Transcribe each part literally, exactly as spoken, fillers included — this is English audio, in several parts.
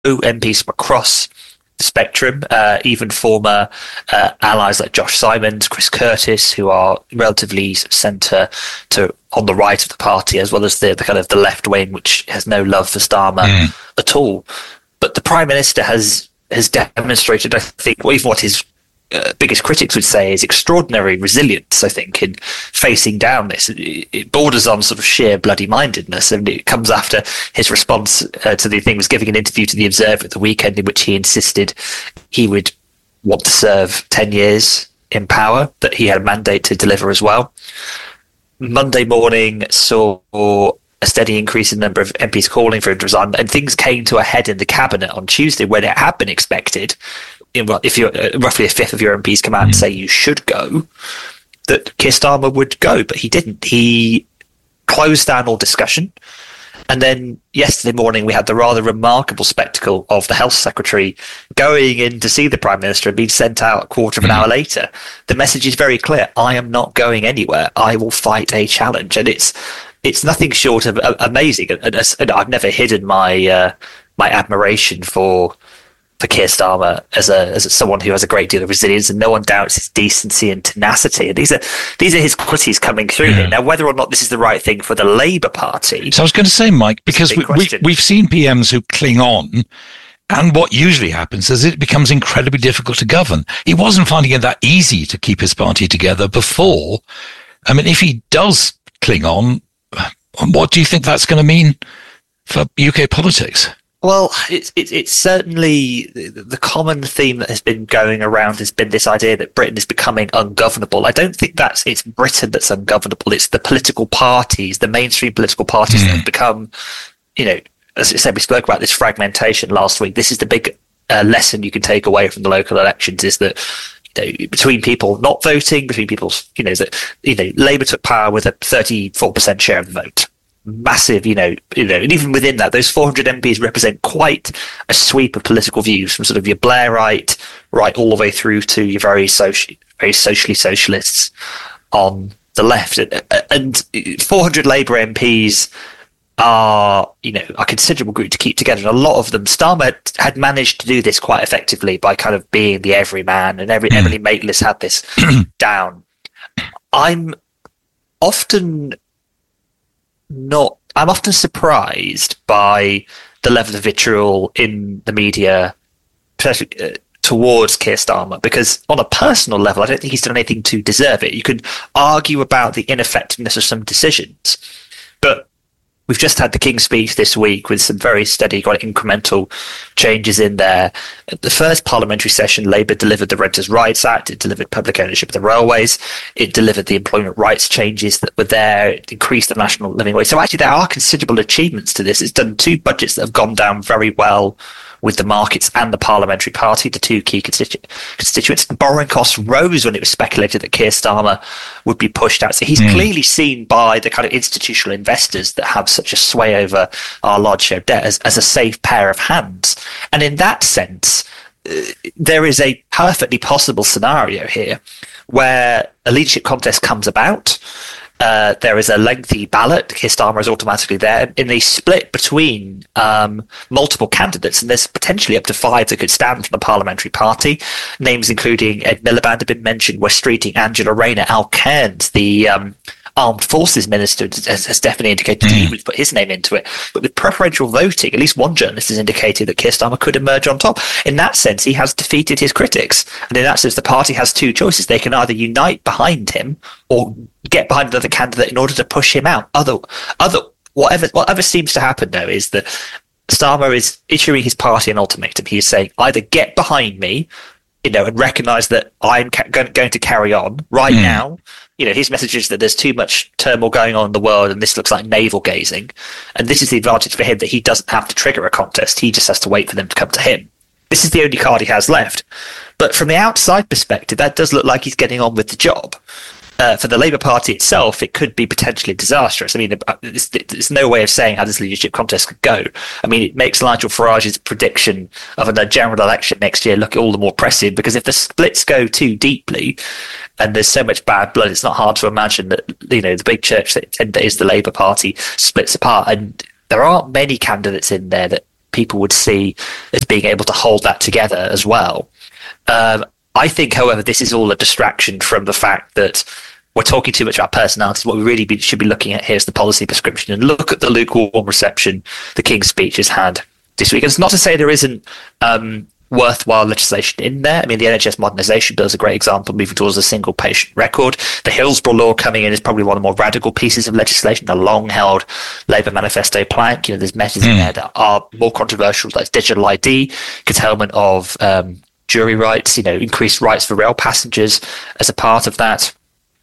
M Ps from across the spectrum, uh, even former uh, allies like Josh Simons, Chris Curtis, who are relatively centre to on the right of the party, as well as the, the kind of the left wing, which has no love for Starmer mm. at all. But the Prime Minister has has demonstrated, I think, even what his uh, biggest critics would say is extraordinary resilience, I think, in facing down this. It, it borders on sort of sheer bloody-mindedness, and it comes after his response uh, to the thing was giving an interview to The Observer at the weekend in which he insisted he would want to serve ten years in power, that he had a mandate to deliver as well. Monday morning saw a steady increase in the number of M Ps calling for him to resign, and things came to a head in the cabinet on Tuesday when it had been expected. In, well, if you're uh, roughly a fifth of your M Ps come out and say you should go, that Keir Starmer would go, but he didn't. He closed down all discussion. And then yesterday morning, we had the rather remarkable spectacle of the Health Secretary going in to see the Prime Minister and being sent out a quarter of an hour later. The message is very clear. I am not going anywhere. I will fight a challenge. And it's it's nothing short of uh, amazing. And, and, and I've never hidden my uh, my admiration for for Keir Starmer as a as someone who has a great deal of resilience, and no one doubts his decency and tenacity. And these are these are his qualities coming through yeah. here. Now, whether or not this is the right thing for the Labour Party. So I was going to say, Mike, because we, we, we've seen P Ms who cling on, and what usually happens is it becomes incredibly difficult to govern. He wasn't finding it that easy to keep his party together before. I mean, if he does cling on, what do you think that's going to mean for U K politics? Well, it's it's it's certainly the common theme that has been going around has been this idea that Britain is becoming ungovernable. I don't think that's it's Britain that's ungovernable. It's the political parties, the mainstream political parties mm. that have become, you know, as I said, we spoke about this fragmentation last week. This is the big uh, lesson you can take away from the local elections: is that, you know, between people not voting, between people, you know, that you know, Labour took power with a thirty-four percent share of the vote. Massive, you know, you know, and even within that, those four hundred M Ps represent quite a sweep of political views, from sort of your Blairite right all the way through to your very social, very socially socialists on the left. And, and four hundred Labour M Ps are, you know, a considerable group to keep together. And a lot of them, Starmer had managed to do this quite effectively by kind of being the everyman, and every Emily Maitlis had this down. I'm often not I'm often surprised by the level of vitriol in the media uh, towards Keir Starmer, because on a personal level I don't think he's done anything to deserve it. You could argue about the ineffectiveness of some decisions, but we've just had the King's Speech this week with some very steady, quite incremental changes in there. At the first parliamentary session, Labour delivered the Renters' Rights Act, it delivered public ownership of the railways, it delivered the employment rights changes that were there, it increased the national living wage. So actually there are considerable achievements to this. It's done two budgets that have gone down very well with the markets and the parliamentary party, the two key constitu- constituents. The borrowing costs rose when it was speculated that Keir Starmer would be pushed out. So he's mm. clearly seen by the kind of institutional investors that have such a sway over our large share of debt as, as a safe pair of hands. And in that sense, uh, there is a perfectly possible scenario here where a leadership contest comes about. Uh, there is a lengthy ballot. Keir Starmer is automatically there in a split between um, multiple candidates, and there's potentially up to five that could stand from the parliamentary party. Names including Ed Miliband have been mentioned, Wes Streeting, Angela Rayner, Al Cairns, the um, Armed Forces Minister, has, has definitely indicated mm. he would put his name into it. But with preferential voting, at least one journalist has indicated that Keir Starmer could emerge on top. In that sense, he has defeated his critics. And in that sense, the party has two choices. They can either unite behind him or get behind another candidate in order to push him out. Other, other, whatever, whatever seems to happen now is that Starmer is issuing his party an ultimatum. He is saying, either get behind me, you know, and recognise that I'm ca- going, going to carry on right mm. now. You know, his message is that there's too much turmoil going on in the world and this looks like navel gazing. And this is the advantage for him, that he doesn't have to trigger a contest. He just has to wait for them to come to him. This is the only card he has left. But from the outside perspective, that does look like he's getting on with the job. Uh, for the Labour Party itself, it could be potentially disastrous. I mean, there's, there's no way of saying how this leadership contest could go. I mean, it makes Nigel Farage's prediction of a general election next year look all the more pressing, because if the splits go too deeply and there's so much bad blood, it's not hard to imagine that, you know, the big church that is the Labour Party splits apart. And there aren't many candidates in there that people would see as being able to hold that together as well. Um, I think, however, this is all a distraction from the fact that we're talking too much about personalities. What we really be, should be looking at here is the policy prescription, and look at the lukewarm reception the King's speech has had this week. And it's not to say there isn't um, worthwhile legislation in there. I mean, the N H S modernisation bill is a great example, moving towards a single patient record. The Hillsborough law coming in is probably one of the more radical pieces of legislation, the long-held Labour manifesto plank. You know, there's measures mm. in there that are more controversial, like digital I D, curtailment of um, jury rights, you know, increased rights for rail passengers as a part of that.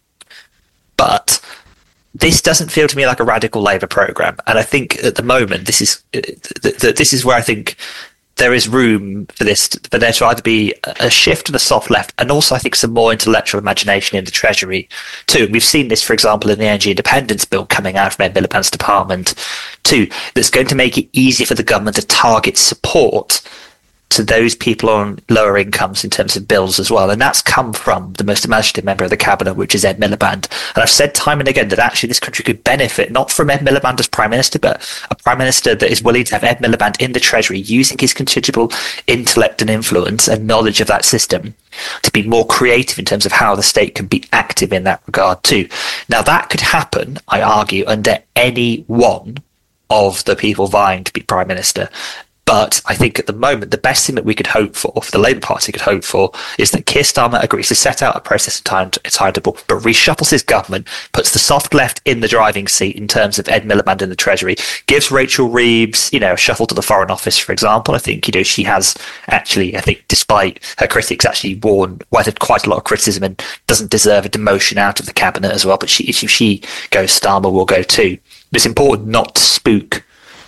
But this doesn't feel to me like a radical Labour programme. And I think at the moment, this is this is where I think there is room for this, for there to either be a shift to the soft left, and also I think some more intellectual imagination in the Treasury too. We've seen this, for example, in the Energy Independence Bill coming out from Ed Miliband's department too, that's going to make it easier for the government to target support to those people on lower incomes in terms of bills as well. And that's come from the most imaginative member of the cabinet, which is Ed Miliband. And I've said time and again that actually this country could benefit not from Ed Miliband as Prime Minister, but a Prime Minister that is willing to have Ed Miliband in the Treasury, using his considerable intellect and influence and knowledge of that system to be more creative in terms of how the state can be active in that regard too. Now that could happen, I argue, under any one of the people vying to be Prime Minister. But I think at the moment, the best thing that we could hope for, for the Labour Party could hope for, is that Keir Starmer agrees to set out a process of time to, timetable, but reshuffles his government, puts the soft left in the driving seat in terms of Ed Miliband in the Treasury, gives Rachel Reeves, you know, a shuffle to the Foreign Office, for example. I think, you know, she has actually, I think, despite her critics, actually worn, weathered quite a lot of criticism and doesn't deserve a demotion out of the cabinet as well. But she, if she goes, Starmer will go too. But it's important not to spook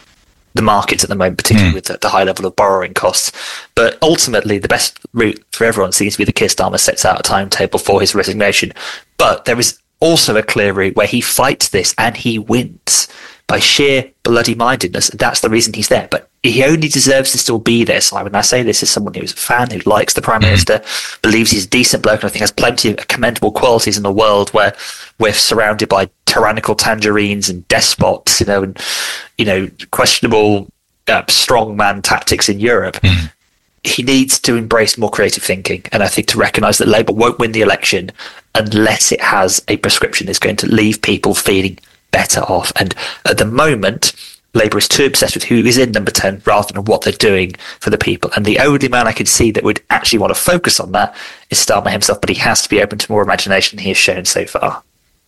the markets at the moment, particularly mm. with the, the high level of borrowing costs. But ultimately, the best route for everyone seems to be that Keir Starmer sets out a timetable for his resignation. But there is also a clear route where he fights this and he wins by sheer bloody mindedness. That's the reason he's there. But he only deserves to still be there, Simon. I say this as someone who's a fan, who likes the Prime Minister, believes he's a decent bloke, and I think has plenty of commendable qualities in a world where we're surrounded by tyrannical tangerines and despots, you know, and, you know, questionable uh, strongman tactics in Europe. Mm. He needs to embrace more creative thinking, and I think to recognise that Labour won't win the election unless it has a prescription that's going to leave people feeling better off. And at the moment, Labour is too obsessed with who is in number ten rather than what they're doing for the people. And the only man I could see that would actually want to focus on that is Starmer himself, but he has to be open to more imagination than he has shown so far.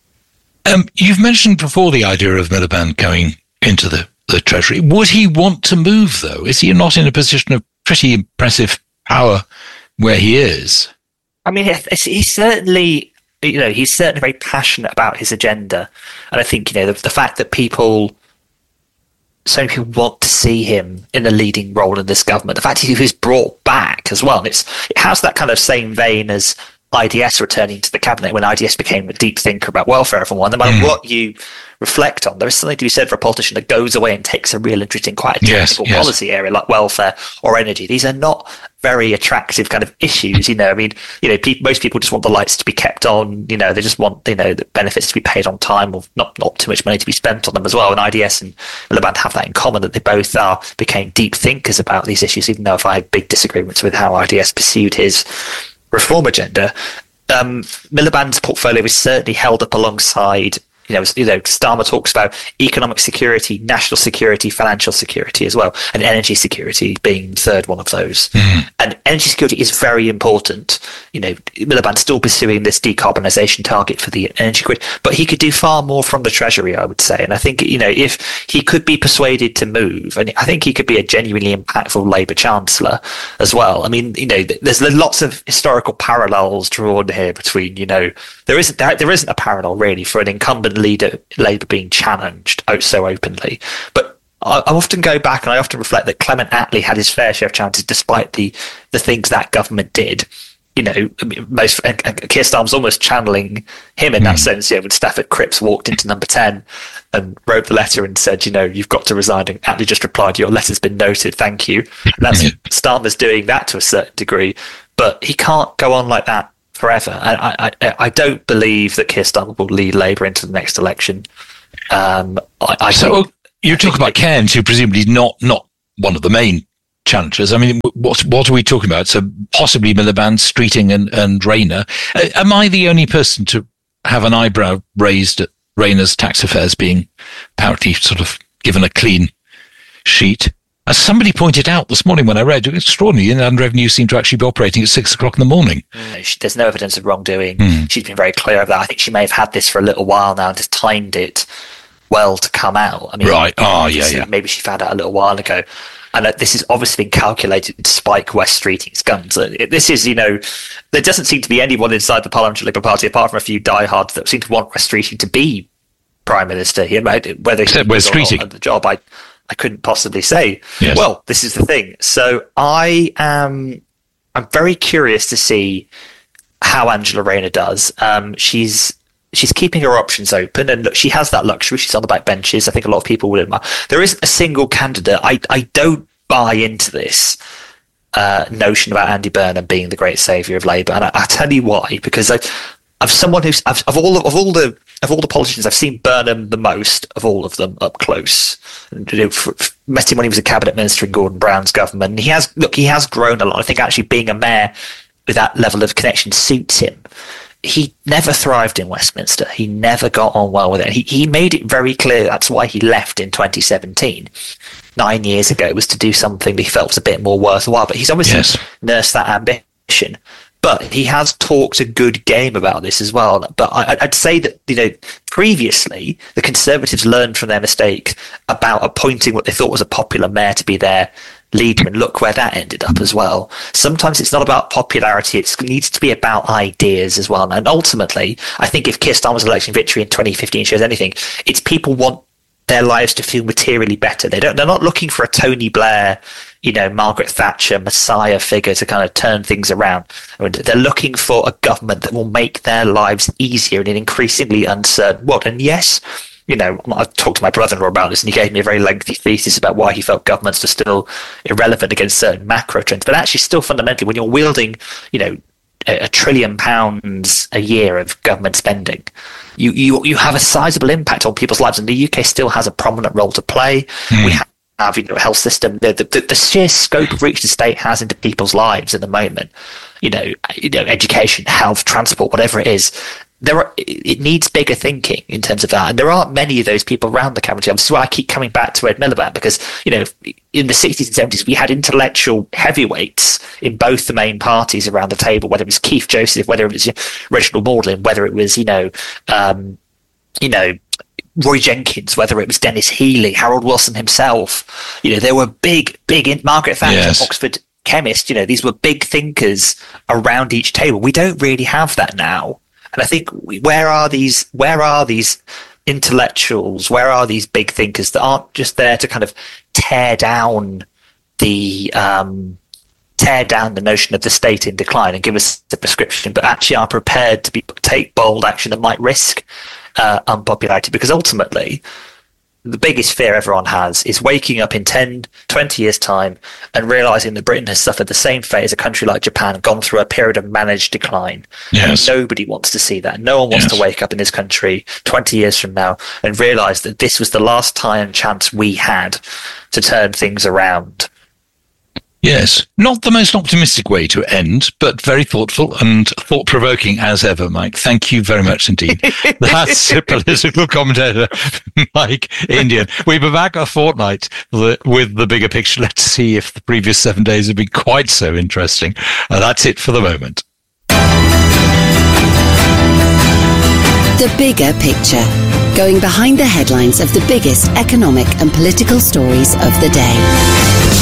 Um, you've mentioned before the idea of Miliband going into the, the Treasury. Would he want to move, though? Is he not in a position of pretty impressive power where he is? I mean, he's certainly, you know, he's certainly very passionate about his agenda. And I think, you know, the, the fact that people, so many people want to see him in a leading role in this government, the fact that he was brought back as well, and it's, it has that kind of same vein as I D S returning to the cabinet when I D S became a deep thinker about welfare reform. No matter mm. what you reflect on, there is something to be said for a politician that goes away and takes a real interest in quite a technical yes, yes. policy area like welfare or energy. These are not very attractive kind of issues, you know. I mean, you know, pe- most people just want the lights to be kept on, you know, they just want, you know, the benefits to be paid on time, or not, not too much money to be spent on them as well. And I D S and Miliband have that in common, that they both are became deep thinkers about these issues, even though if I had big disagreements with how I D S pursued his reform agenda. Um, Miliband's portfolio is certainly held up alongside, you know, you know, Starmer talks about economic security, national security, financial security as well, and energy security being the third one of those. Mm. And energy security is very important. You know, Miliband's still pursuing this decarbonisation target for the energy grid, but he could do far more from the Treasury, I would say. And I think, you know, if he could be persuaded to move, and I think he could be a genuinely impactful Labour Chancellor as well. I mean, you know, there's lots of historical parallels drawn here between, you know, there isn't there, there isn't a parallel really for an incumbent leader, Labour being challenged out so openly. But I, I often go back and I often reflect that Clement Attlee had his fair share of chances despite the, the things that government did. You know, most and, and Keir Starmer's almost channeling him in that mm. sense. You know, when Stafford Cripps walked into number ten and wrote the letter and said, you know, you've got to resign, and Attlee just replied, your letter's been noted, thank you. And that's Starmer's doing that to a certain degree, but he can't go on like that forever. I, I, I don't believe that Keir Starmer will lead Labour into the next election. Um, I, I so think, you talk about Cairns, who presumably not not one of the main challengers. I mean, what what are we talking about? So possibly Miliband, Streeting, and and Rayner. Uh, am I the only person to have an eyebrow raised at Rayner's tax affairs being apparently sort of given a clean sheet? As somebody pointed out this morning when I read, it's extraordinary, Inland Revenue seemed to actually be operating at six o'clock in the morning. Mm, there's no evidence of wrongdoing. Mm. She's been very clear of that. I think she may have had this for a little while now and just timed it well to come out. I mean, right. Oh, yeah, yeah. Maybe she found out a little while ago. And uh, this has obviously been calculated to spike West Streeting's guns. Uh, it, this is, you know, there doesn't seem to be anyone inside the Parliamentary Labour Party, apart from a few diehards, that seem to want West Streeting to be Prime Minister. You know, whether Except West Streeting. The job, I, I couldn't possibly say. Yes. Well, this is the thing. So I am, I'm very curious to see how Angela Rayner does. Um, she's she's keeping her options open, and look, she has that luxury. She's on the back benches. I think a lot of people would admire. There is a single candidate. I, I don't buy into this uh, notion about Andy Burnham being the great saviour of Labour, and I, I'll tell you why. Because I, I've someone who's I've, of all of all the of all the politicians, I've seen Burnham the most of all of them up close. And, you know, for, for, met him when he was a cabinet minister in Gordon Brown's government. And he has look, he has grown a lot. I think actually being a mayor with that level of connection suits him. He never thrived in Westminster. He never got on well with it. He he made it very clear that's why he left in twenty seventeen. Nine years ago, it was to do something that he felt was a bit more worthwhile. But he's obviously yes. nursed that ambition. But he has talked a good game about this as well. But I, I'd say that, you know, previously the Conservatives learned from their mistake about appointing what they thought was a popular mayor to be their leader, and look where that ended up as well. Sometimes it's not about popularity, it needs to be about ideas as well. And ultimately, I think if Keir Starmer's election victory in twenty fifteen shows anything, it's people want their lives to feel materially better. They don't, they're not looking for a Tony Blair, you know, Margaret Thatcher, Messiah figure to kind of turn things around. I mean, they're looking for a government that will make their lives easier in an increasingly uncertain world. And yes, you know, I talked to my brother-in-law about this, and he gave me a very lengthy thesis about why he felt governments are still irrelevant against certain macro trends. But actually, still fundamentally, when you're wielding, you know, a, a trillion pounds a year of government spending, you, you you have a sizable impact on people's lives, and the U K still has a prominent role to play. Mm. We have, have, you know, a health system. The, the the sheer scope of reach the state has into people's lives at the moment, you know, you know, education, health, transport, whatever it is. There are, it needs bigger thinking in terms of that, and there aren't many of those people around the cabinet. This is why I keep coming back to Ed Miliband, because, you know, in the sixties and seventies we had intellectual heavyweights in both the main parties around the table, whether it was Keith Joseph, whether it was, you know, Reginald Maudlin, whether it was, you know, um, you know, Roy Jenkins, whether it was Dennis Healey, Harold Wilson himself. You know, there were big, big, in- Margaret Thatcher, yes. Oxford chemist. You know, these were big thinkers around each table. We don't really have that now. And I think we, where are these where are these intellectuals, where are these big thinkers that aren't just there to kind of tear down the um, tear down the notion of the state in decline and give us the prescription, but actually are prepared to be take bold action that might risk uh, unpopularity? Because ultimately, the biggest fear everyone has is waking up in ten, twenty years' time and realising that Britain has suffered the same fate as a country like Japan, gone through a period of managed decline. Yes. And nobody wants to see that. No one wants yes. to wake up in this country twenty years from now and realise that this was the last time chance we had to turn things around. Yes, not the most optimistic way to end, but very thoughtful and thought-provoking as ever, Mike. Thank you very much indeed. That's political commentator Mike Indian. We'll be back a fortnight with the bigger picture. Let's see if the previous seven days have been quite so interesting. Uh, that's it for the moment. The bigger picture, going behind the headlines of the biggest economic and political stories of the day.